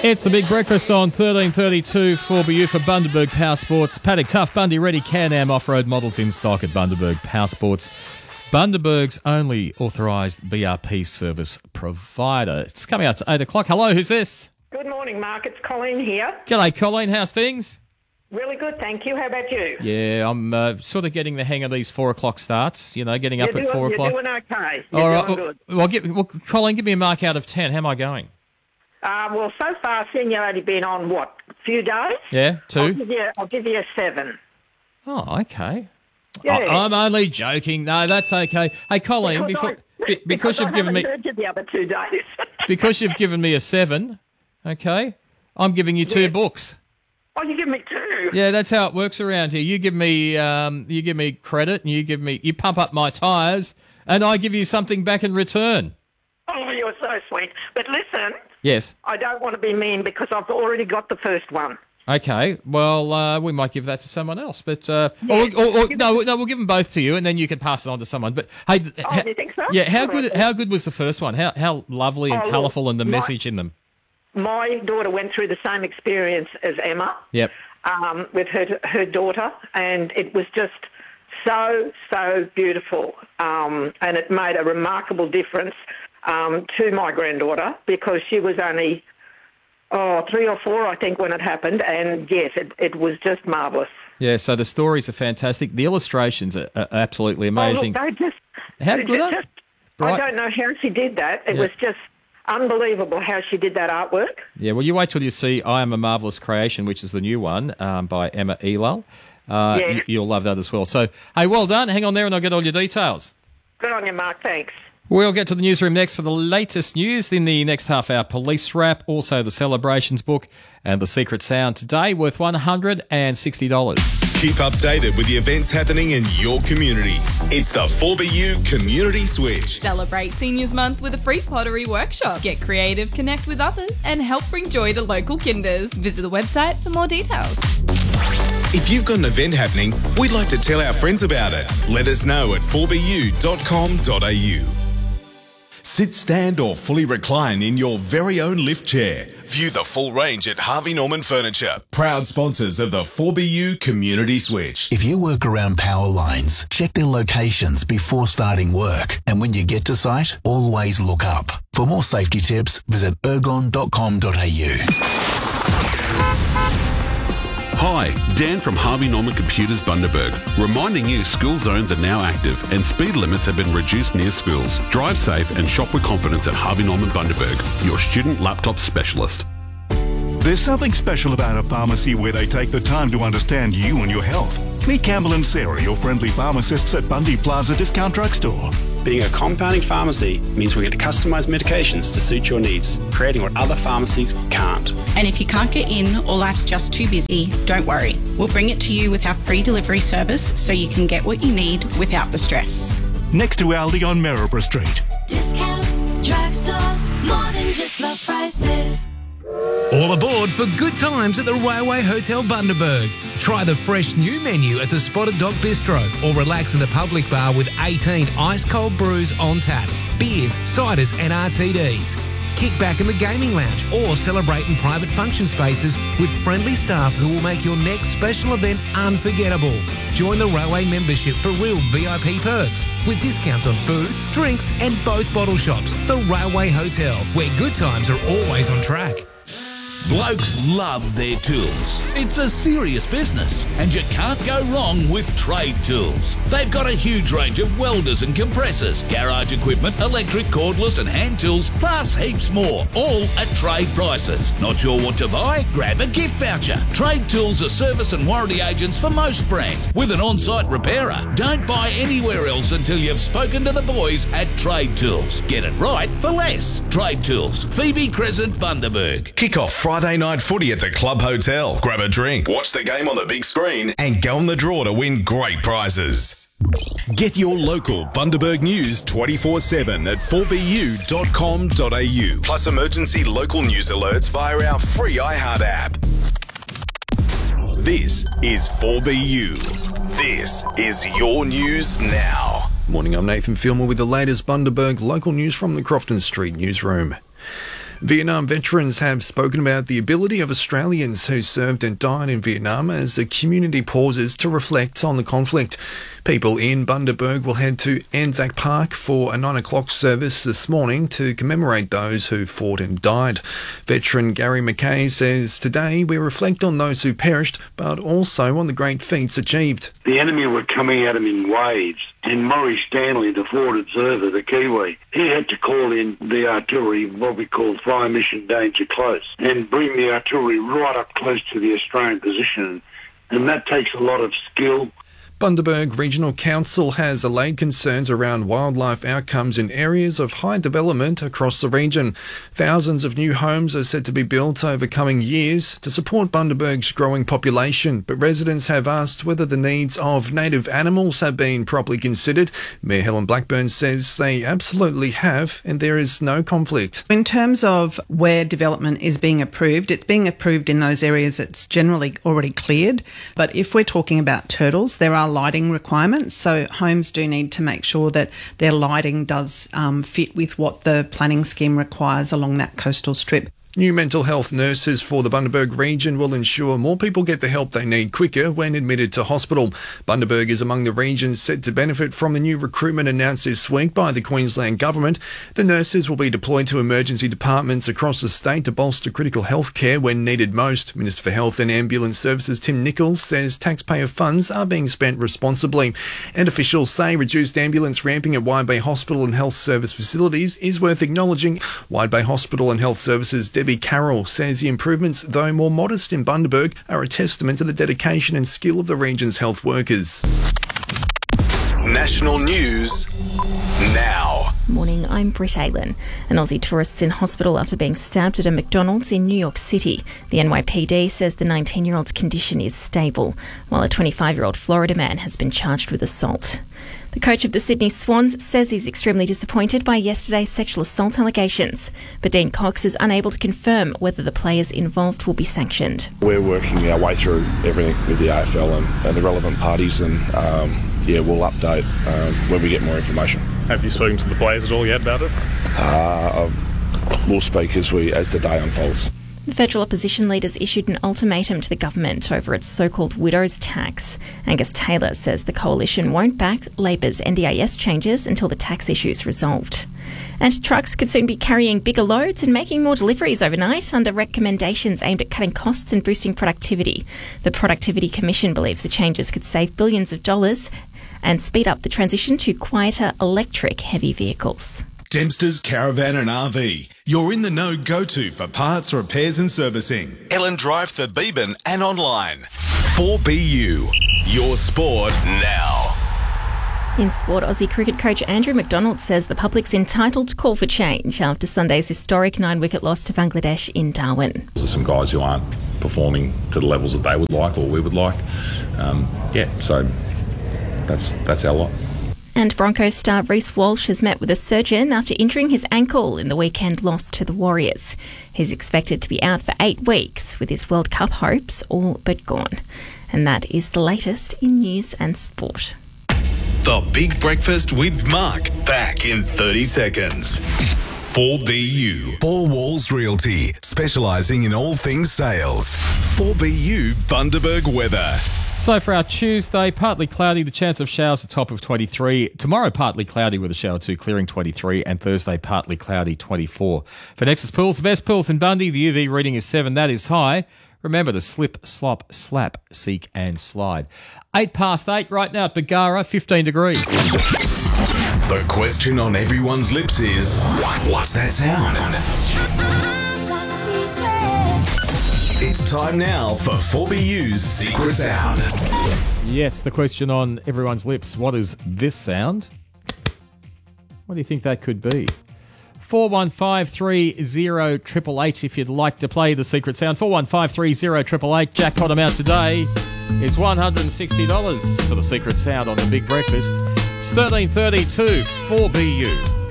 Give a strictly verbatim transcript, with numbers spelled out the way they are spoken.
It's the Big Breakfast on thirteen thirty-two four B U for Bundaberg Power Sports. Paddock Tough, Bundy Ready, Can-Am off-road models in stock at Bundaberg Power Sports. Bundaberg's only authorised B R P service provider. It's coming out to eight o'clock. Hello, who's this? Good morning, Mark. It's Colleen here. G'day, Colleen. How's things? Really good, thank you. How about you? Yeah, I'm uh, sort of getting the hang of these four o'clock starts, you know, getting You're up at doing, four o'clock. You're doing okay. You're All right. doing Well, good. well, give, well, Colleen, give me a mark out of ten. How am I going? Uh, well, so far, seeing you've only been on, what, a few days? Yeah, I'll two? give you, I'll give you a seven. Oh, okay. Yeah. I, I'm only joking. No, that's okay. Hey, Colleen, Because before, I- be- because because you've I given me haven't heard you the other two days. because you've given me a seven, okay, I'm giving you two Yeah. books. Oh, you give me two? Yeah, that's how it works around here. You give me um, you give me credit, and you give me you pump up my tyres, and I give you something back in return. Oh, you're so sweet. But listen, Yes. I don't want to be mean because I've already got the first one. Okay. Well, uh, we might give that to someone else, but uh, or, or, or, no, no, we'll give them both to you, and then you can pass it on to someone. But hey, th- Oh, ha- you think so? yeah, how All good right. how good was the first one? How how lovely and Oh, look, colourful, and the my- message in them. My daughter went through the same experience as Emma. Yep. Um, with her her daughter, and it was just so, so beautiful. Um, and it made a remarkable difference um, to my granddaughter because she was only, oh, three or four, I think, when it happened. And, yes, it, it was just marvellous. Yeah. So the stories are fantastic. The illustrations are, are absolutely Oh, amazing. look, they just, How they good are just, Right. I don't know how she did that. It Yeah. was just unbelievable how she did that artwork. Yeah, well, you wait till you see I Am a Marvellous Creation, which is the new one um, by Emma Elul. Uh, Yeah. you, you'll love that as well. So, hey, well done. Hang on there and I'll get all your details. Good on you, Mark. Thanks. We'll get to the newsroom next for the latest news. In the next half hour, police wrap, also the celebrations book and the secret sound today worth one hundred sixty dollars. Keep updated with the events happening in your community. It's the four B U Community Switch. Celebrate Seniors Month with a free pottery workshop. Get creative, connect with others, and help bring joy to local kinders. Visit the website for more details. If you've got an event happening, we'd like to tell our friends about it. Let us know at four b u dot com dot a u. Sit, stand or fully recline in your very own lift chair. View the full range at Harvey Norman Furniture, proud sponsors of the four B U Community Switch. If you work around power lines, check their locations before starting work. And when you get to site, always look up. For more safety tips, visit ergon dot com dot a u. Hi, Dan from Harvey Norman Computers Bundaberg, reminding you school zones are now active and speed limits have been reduced near schools. Drive safe and shop with confidence at Harvey Norman Bundaberg, your student laptop specialist. There's something special about a pharmacy where they take the time to understand you and your health. Meet Campbell and Sarah, your friendly pharmacists at Bundy Plaza Discount Drugstore. Being a compounding pharmacy means we get to customise medications to suit your needs, creating what other pharmacies can't. And if you can't get in or life's just too busy, don't worry. We'll bring it to you with our free delivery service so you can get what you need without the stress. Next to Aldi on Maryborough Street. Discount drugstores, more than just low prices. All aboard for good times at the Railway Hotel Bundaberg. Try the fresh new menu at the Spotted Dog Bistro or relax in the public bar with eighteen ice-cold brews on tap, beers, ciders and R T Ds. Kick back in the gaming lounge or celebrate in private function spaces with friendly staff who will make your next special event unforgettable. Join the Railway membership for real V I P perks with discounts on food, drinks and both bottle shops. The Railway Hotel, where good times are always on track. Blokes love their tools. It's a serious business, and you can't go wrong with Trade Tools. They've got a huge range of welders and compressors, garage equipment, electric, cordless and hand tools, plus heaps more, all at trade prices. Not sure what to buy? Grab a gift voucher. Trade Tools are service and warranty agents for most brands, with an on-site repairer. Don't buy anywhere else until you've spoken to the boys at Trade Tools. Get it right for less. Trade Tools, Phoebe Crescent, Bundaberg. Kick off Friday night footy at the Club Hotel. Grab a drink, watch the game on the big screen, and go on the draw to win great prizes. Get your local Bundaberg news twenty-four seven at four b u dot com dot a u. Plus emergency local news alerts via our free iHeart app. This is four B U. This is your news now. Morning, I'm Nathan Filmer with the latest Bundaberg local news from the Crofton Street newsroom. Vietnam veterans have spoken about the ability of Australians who served and died in Vietnam as the community pauses to reflect on the conflict. People in Bundaberg will head to Anzac Park for a nine o'clock service this morning to commemorate those who fought and died. Veteran Gary McKay says, "Today we reflect on those who perished, but also on the great feats achieved." The enemy were coming at him in waves, and Murray Stanley, the forward observer, the Kiwi, he had to call in the artillery, what we call fire mission danger close, and bring the artillery right up close to the Australian position. And that takes a lot of skill. Bundaberg Regional Council has allayed concerns around wildlife outcomes in areas of high development across the region. Thousands of new homes are said to be built over coming years to support Bundaberg's growing population, but residents have asked whether the needs of native animals have been properly considered. Mayor Helen Blackburn says they absolutely have, and there is no conflict. In terms of where development is being approved, it's being approved in those areas that's generally already cleared. But if we're talking about turtles, there are lighting requirements, so homes do need to make sure that their lighting does um, fit with what the planning scheme requires along that coastal strip. New mental health nurses for the Bundaberg region will ensure more people get the help they need quicker when admitted to hospital. Bundaberg is among the regions set to benefit from the new recruitment announced this week by the Queensland Government. The nurses will be deployed to emergency departments across the state to bolster critical health care when needed most. Minister for Health and Ambulance Services Tim Nichols says taxpayer funds are being spent responsibly. And officials say reduced ambulance ramping at Wide Bay Hospital and Health Service facilities is worth acknowledging. Wide Bay Hospital and Health Services Debbie Carroll says the improvements, though more modest in Bundaberg, are a testament to the dedication and skill of the region's health workers. National news now. Morning, I'm Britt Aylen. An Aussie tourist's in hospital after being stabbed at a McDonald's in New York City. The N Y P D says the nineteen-year-old's condition is stable, while a twenty-five-year-old Florida man has been charged with assault. The coach of the Sydney Swans says he's extremely disappointed by yesterday's sexual assault allegations, but Dean Cox is unable to confirm whether the players involved will be sanctioned. We're working our way through everything with the A F L and, and the relevant parties, and um, yeah, we'll update um, when we get more information. Have you spoken to the players at all yet about it? Uh, we'll speak as we as the day unfolds. The federal opposition leaders issued an ultimatum to the government over its so-called widow's tax. Angus Taylor says the coalition won't back Labor's N D I S changes until the tax issue is resolved. And trucks could soon be carrying bigger loads and making more deliveries overnight under recommendations aimed at cutting costs and boosting productivity. The Productivity Commission believes the changes could save billions of dollars and speed up the transition to quieter electric heavy vehicles. Dempster's Caravan and R V. You're in the know go-to for parts, repairs and servicing. Ellen Drive for Beeban and online. four B U. Your sport now. In sport, Aussie cricket coach Andrew McDonald says the public's entitled to call for change after Sunday's historic nine-wicket loss to Bangladesh in Darwin. There's some guys who aren't performing to the levels that they would like or we would like. Um, yeah, so that's that's our lot. And Broncos star Reece Walsh has met with a surgeon after injuring his ankle in the weekend loss to the Warriors. He's expected to be out for eight weeks, with his World Cup hopes all but gone. And that is the latest in news and sport. The Big Breakfast with Mark, back in thirty seconds. four B U. Four Walls Realty, specialising in all things sales. four B U Bundaberg weather. So for our Tuesday, partly cloudy, the chance of showers, a top of twenty-three. Tomorrow, partly cloudy with a shower two, clearing twenty-three. And Thursday, partly cloudy, twenty-four. For Nexus Pools, the best pools in Bundy, the U V reading is seven. That is high. Remember to slip, slop, slap, seek and slide. Eight past eight right now at Bagara, fifteen degrees. The question on everyone's lips is, what's that sound? It's time now for four B U's Secret Sound. Yes, the question on everyone's lips. What is this sound? What do you think that could be? four one five three zero eight eight eight if you'd like to play the Secret Sound. four one five three zero eight eight eight. Jackpot amount today is one hundred sixty dollars for the Secret Sound on the Big Breakfast. It's thirteen thirty-two, four B U.